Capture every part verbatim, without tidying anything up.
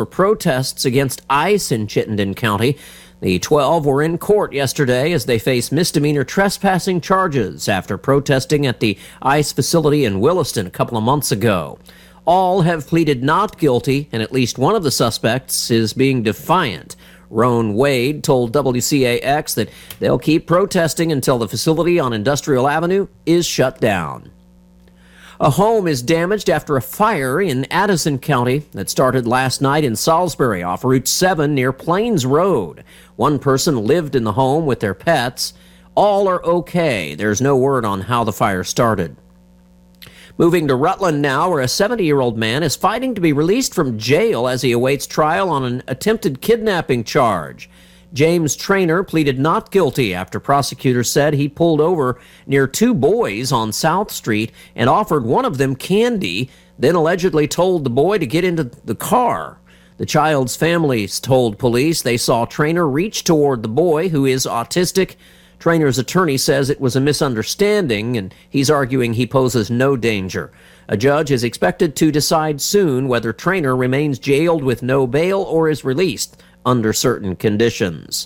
for protests against ICE in Chittenden County. The twelve were in court yesterday as they face misdemeanor trespassing charges after protesting at the ICE facility in Williston a couple of months ago. All have pleaded not guilty, and at least one of the suspects is being defiant. Roan Wade told W C A X that they'll keep protesting until the facility on Industrial Avenue is shut down. A home is damaged after a fire in Addison County that started last night in Salisbury off Route seven near Plains Road. One person lived in the home with their pets. All are okay. There's no word on how the fire started. Moving to Rutland now, where a seventy-year-old man is fighting to be released from jail as he awaits trial on an attempted kidnapping charge. James Trainer pleaded not guilty after prosecutors said he pulled over near two boys on South Street and offered one of them candy, then allegedly told the boy to get into the car. The child's family told police they saw Trainer reach toward the boy, who is autistic. Trainer's attorney says it was a misunderstanding, and he's arguing he poses no danger. A judge is expected to decide soon whether Trainer remains jailed with no bail or is released under certain conditions.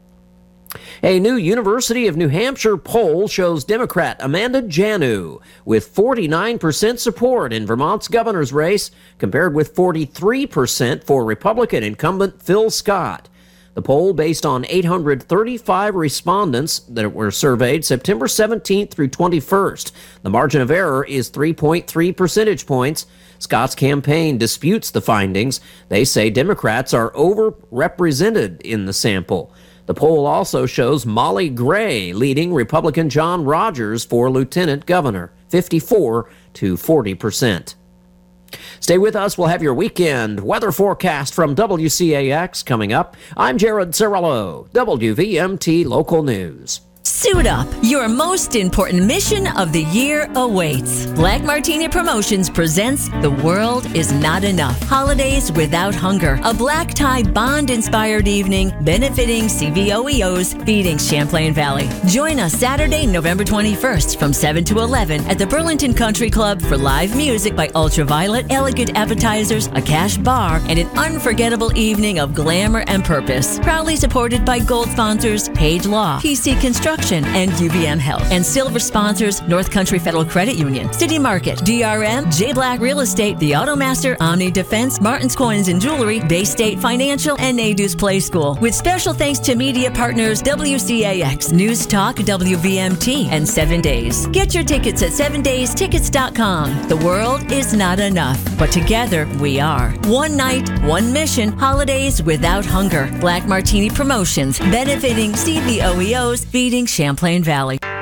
A new University of New Hampshire poll shows Democrat Amanda Janu with forty-nine percent support in Vermont's governor's race, compared with forty-three percent for Republican incumbent Phil Scott. The poll, based on eight hundred thirty-five respondents that were surveyed September seventeenth through twenty-first. The margin of error is three point three percentage points. Scott's campaign disputes the findings. They say Democrats are overrepresented in the sample. The poll also shows Molly Gray leading Republican John Rogers for lieutenant governor, fifty-four to forty percent. Stay with us. We'll have your weekend weather forecast from W C A X coming up. I'm Jared Cirillo, W V M T Local News. Suit up. Your most important mission of the year awaits. Black Martini Promotions presents The World Is Not Enough. Holidays Without Hunger. A black tie bond-inspired evening benefiting C V O E Os feeding Champlain Valley. Join us Saturday, November twenty-first from seven to eleven at the Burlington Country Club for live music by Ultraviolet, elegant appetizers, a cash bar, and an unforgettable evening of glamour and purpose. Proudly supported by gold sponsors Page Law, P C Construction, and U V M Health, and silver sponsors North Country Federal Credit Union, City Market, D R M, J Black Real Estate, The Automaster, Omni Defense, Martin's Coins and Jewelry, Bay State Financial, and Nadeau's Play School. With special thanks to media partners W C A X, News Talk, W V M T, and Seven Days. Get your tickets at seven days tickets dot com. The world is not enough, but together we are. One night, one mission, holidays without hunger. Black Martini Promotions, benefiting C V O E Os, feeding Champlain Valley.